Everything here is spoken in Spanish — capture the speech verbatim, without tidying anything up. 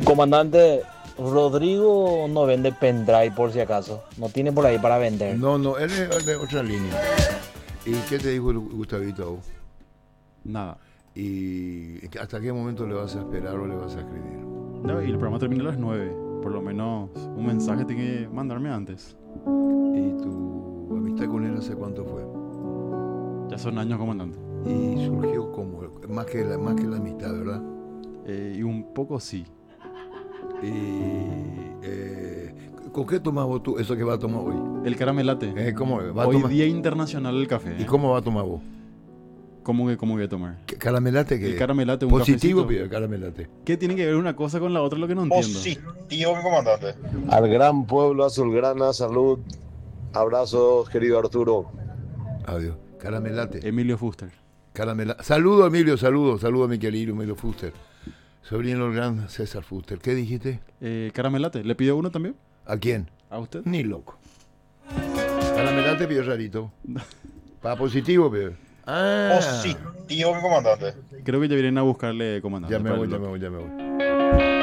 Comandante, Rodrigo no vende pendrive por si acaso. No tiene por ahí para vender. No, no, él es de otra línea. ¿Y qué te dijo el Gustavito a vos? Nada. ¿Y hasta qué momento le vas a esperar o le vas a escribir? No, y el programa termina a las nueve. Por lo menos un mensaje tiene que mandarme antes. ¿Y tu amistad con él hace cuánto fue? Ya son años, comandante. Y surgió como, más que la, más que la amistad, ¿verdad? Eh, y un poco sí. Y, eh, ¿con qué tomas vos tú eso que va a tomar hoy? El caramelate. Eh, ¿Cómo va a Hoy tomar? Día Internacional del Café. ¿Y ¿eh? cómo va a tomar vos? ¿Cómo que cómo voy a tomar? ¿Qué- ¿Caramelate qué? El caramelate, un Positivo, cafecito. pero caramelate. ¿Qué tiene que ver una cosa con la otra? Lo que no entiendo. Positivo, mi comandante. Al gran pueblo azulgrana, salud. Abrazos, querido Arturo. Adiós. Caramelate. Emilio Fuster. Caramela. Saludo, Emilio, saludo, saludo a mi querido Emilio Fuster. Sobrino del gran César Fuster. ¿Qué dijiste? Eh, caramelate. ¿Le pidió uno también? ¿A quién? ¿A usted? Ni loco. Caramelate pidió rarito. Para positivo, pero. Ah, Positivo, mi comandante. Creo que ya vienen a buscarle, comandante. ya me para voy, el ya bloque. me voy, ya me voy.